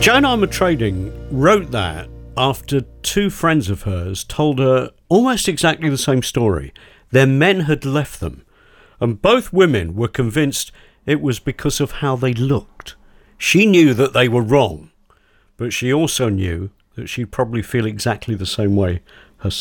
Joan Armatrading wrote that after two friends of hers told her almost exactly the same story. Their men had left them, and both women were convinced it was because of how they looked. She knew that they were wrong, but she also knew that she'd probably feel exactly the same way